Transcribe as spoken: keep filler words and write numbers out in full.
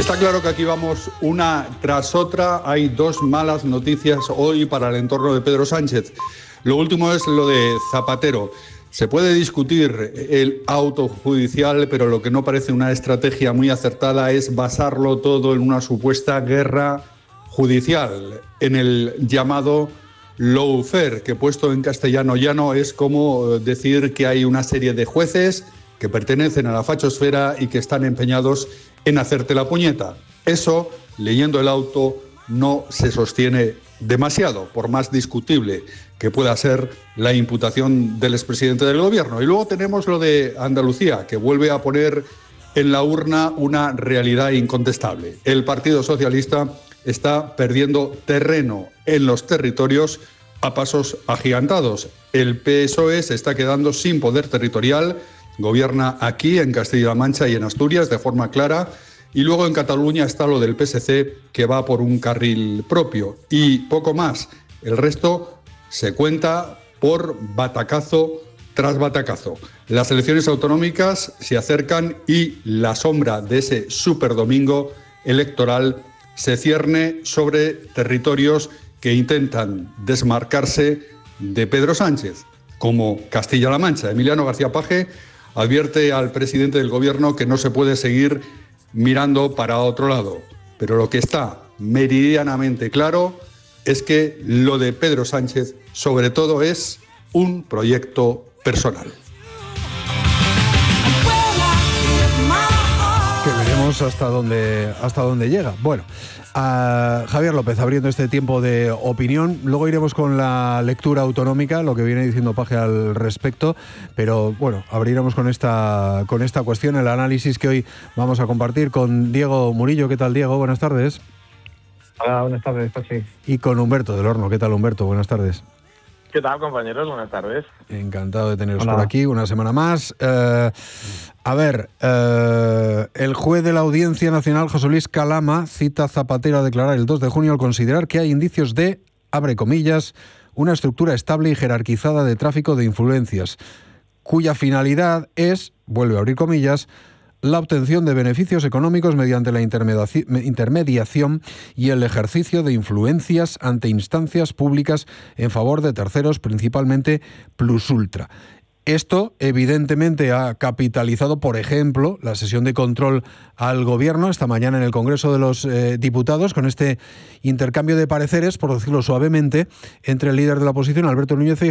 Está claro que aquí vamos una tras otra. Hay dos malas noticias hoy para el entorno de Pedro Sánchez. Lo último es lo de Zapatero. Se puede discutir el auto judicial, pero lo que no parece una estrategia muy acertada es basarlo todo en una supuesta guerra judicial, en el llamado lawfare, que puesto en castellano llano es como decir que hay una serie de jueces que pertenecen a la fachosfera y que están empeñados en hacerte la puñeta. Eso, leyendo el auto, no se sostiene demasiado, por más discutible que pueda ser la imputación del expresidente del gobierno. Y luego tenemos lo de Andalucía, que vuelve a poner en la urna una realidad incontestable. El Partido Socialista está perdiendo terreno en los territorios a pasos agigantados. El P S O E se está quedando sin poder territorial, gobierna aquí en Castilla-La Mancha y en Asturias de forma clara, y luego en Cataluña está lo del P S C, que va por un carril propio, y poco más. El resto se cuenta por batacazo tras batacazo. Las elecciones autonómicas se acercan y la sombra de ese superdomingo electoral se cierne sobre territorios que intentan desmarcarse de Pedro Sánchez, como Castilla-La Mancha. Emiliano García Paje advierte al presidente del gobierno que no se puede seguir mirando para otro lado. Pero lo que está meridianamente claro es que lo de Pedro Sánchez, sobre todo, es un proyecto personal. Que veremos hasta dónde, hasta dónde llega. Bueno, a Javier López abriendo este tiempo de opinión. Luego iremos con la lectura autonómica, lo que viene diciendo Paje al respecto. Pero bueno, abriremos con esta, con esta cuestión, el análisis que hoy vamos a compartir con Diego Murillo. ¿Qué tal, Diego? Buenas tardes. Hola, buenas tardes, Pachi. Y con Humberto del Horno. ¿Qué tal, Humberto? Buenas tardes. ¿Qué tal, compañeros? Buenas tardes. Encantado de teneros Hola. por aquí una semana más. Eh, a ver, eh, el juez de la Audiencia Nacional, José Luis Calama, cita a Zapatero a declarar el dos de junio al considerar que hay indicios de, abre comillas, una estructura estable y jerarquizada de tráfico de influencias, cuya finalidad es, vuelve a abrir comillas, la obtención de beneficios económicos mediante la intermediación y el ejercicio de influencias ante instancias públicas en favor de terceros, principalmente plus ultra. Esto, evidentemente, ha capitalizado, por ejemplo, la sesión de control al Gobierno esta mañana en el Congreso de los eh, Diputados, con este intercambio de pareceres, por decirlo suavemente, entre el líder de la oposición, Alberto Núñez Feijóo,